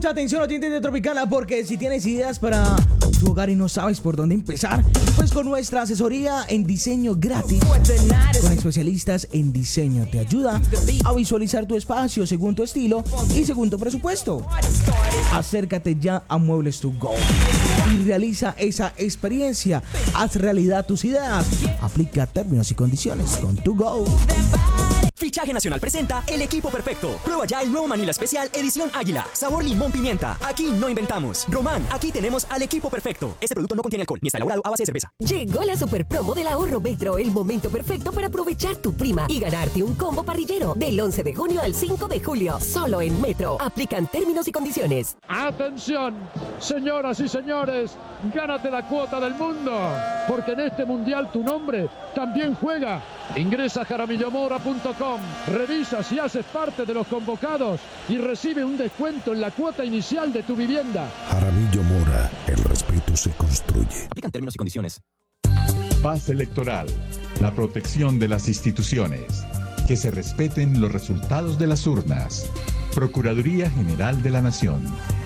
Mucha atención, oyentes de Tropicana, porque si tienes ideas para tu hogar y no sabes por dónde empezar, pues con nuestra asesoría en diseño gratis, con especialistas en diseño, te ayuda a visualizar tu espacio según tu estilo y según tu presupuesto. Acércate ya a Muebles to Go y realiza esa experiencia. Haz realidad tus ideas. Aplica términos y condiciones con To Go. Fichaje Nacional presenta El Equipo Perfecto. Prueba ya el nuevo Manila Especial Edición Águila. Sabor limón pimienta. Aquí no inventamos. Román, aquí tenemos al equipo perfecto. Este producto no contiene alcohol ni está elaborado a base de cerveza. Llegó la super promo del ahorro Metro, el momento perfecto para aprovechar tu prima y ganarte un combo parrillero del 11 de junio al 5 de julio. Solo en Metro. Aplican términos y condiciones. Atención, señoras y señores, gánate la cuota del mundo, porque en este mundial tu nombre también juega. Ingresa a jaramillomora.com, revisa si haces parte de los convocados y recibe un descuento en la cuota inicial de tu vivienda. Jaramillo Mora, el respeto se construye. Aplican términos y condiciones. Paz electoral, la protección de las instituciones, que se respeten los resultados de las urnas. Procuraduría General de la Nación.